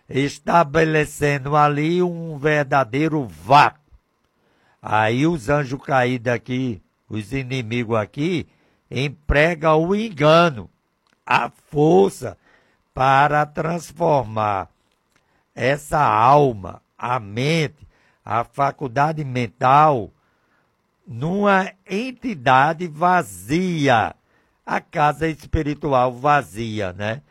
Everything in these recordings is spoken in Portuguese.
estabelecendo ali um verdadeiro vácuo. Aí os anjos caídos aqui, os inimigos aqui, empregam o engano, a força para transformar essa alma, a mente, a faculdade mental, numa entidade vazia, a casa espiritual vazia, né?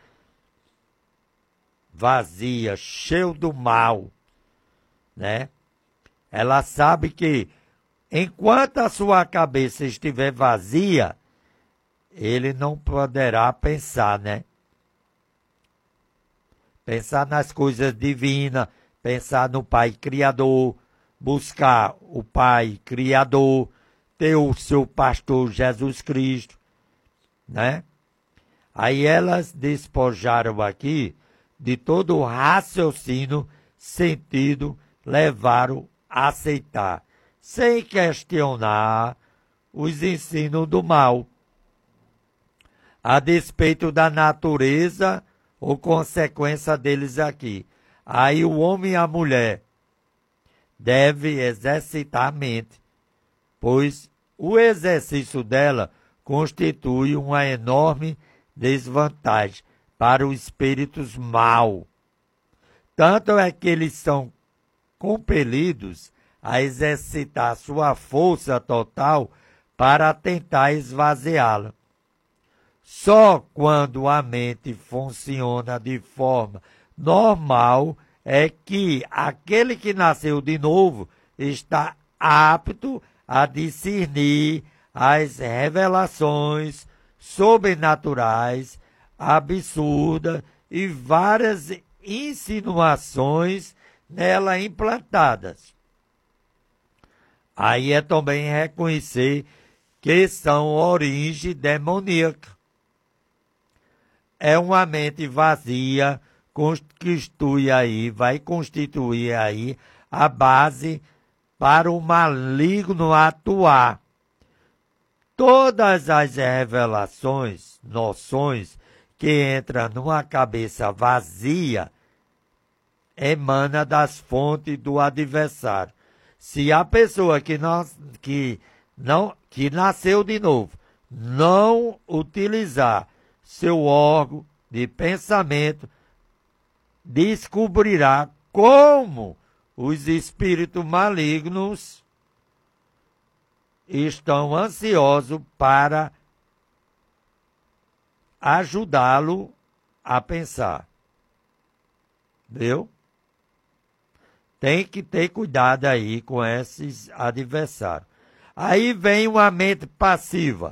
Vazia, cheio do mal, né? Ela sabe que enquanto a sua cabeça estiver vazia, ele não poderá pensar, né? Pensar nas coisas divinas, pensar no Pai Criador, buscar o Pai Criador, ter o seu pastor Jesus Cristo, né? Aí elas despojaram aqui de todo o raciocínio, sentido, levaram a aceitar, sem questionar os ensinos do mal, a despeito da natureza ou consequência deles aqui. Aí o homem e a mulher devem exercitar a mente, pois o exercício dela constitui uma enorme desvantagem para os espíritos maus. Tanto é que eles são compelidos a exercitar sua força total para tentar esvaziá-la. Só quando a mente funciona de forma normal é que aquele que nasceu de novo está apto a discernir as revelações sobrenaturais, absurdas e várias insinuações nela implantadas. Aí é também reconhecer que são origem demoníaca. É uma mente vazia, vai constituir aí a base para o maligno atuar. Todas as revelações, noções que entram numa cabeça vazia, emana das fontes do adversário. Se a pessoa que nasceu de novo não utilizar seu órgão de pensamento, descobrirá como os espíritos malignos estão ansiosos para ajudá-lo a pensar. Viu? Tem que ter cuidado aí com esses adversários. Aí vem uma mente passiva.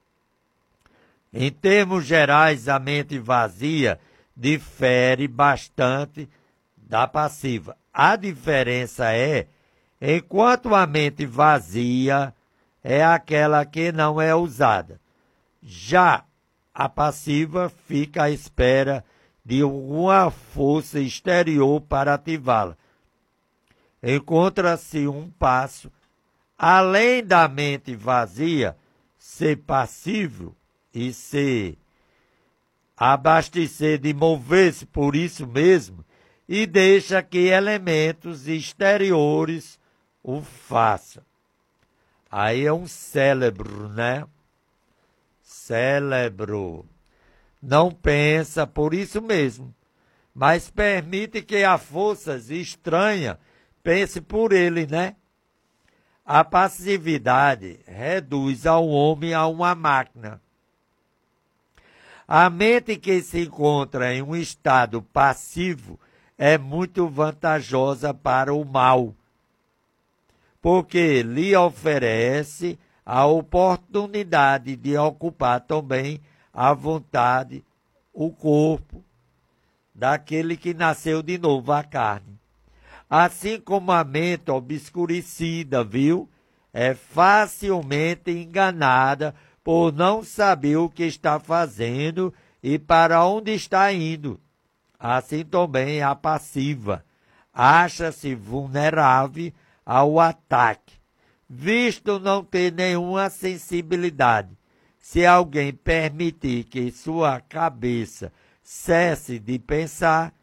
Em termos gerais, a mente vazia difere bastante da passiva. A diferença é, enquanto a mente vazia é aquela que não é usada, já a passiva fica à espera de alguma força exterior para ativá-la. Encontra-se um passo, além da mente vazia ser passível e se abastecer de mover-se por isso mesmo, e deixa que elementos exteriores o façam. Aí é um cérebro, né? Cérebro. Não pensa por isso mesmo, mas permite que a forças estranhas pense por ele, né? A passividade reduz ao homem a uma máquina. A mente que se encontra em um estado passivo é muito vantajosa para o mal, porque lhe oferece a oportunidade de ocupar também à vontade o corpo daquele que nasceu de novo, a carne. Assim como a mente obscurecida, viu, é facilmente enganada por não saber o que está fazendo e para onde está indo. Assim também a passiva acha-se vulnerável ao ataque, visto não ter nenhuma sensibilidade. Se alguém permitir que sua cabeça cesse de pensar,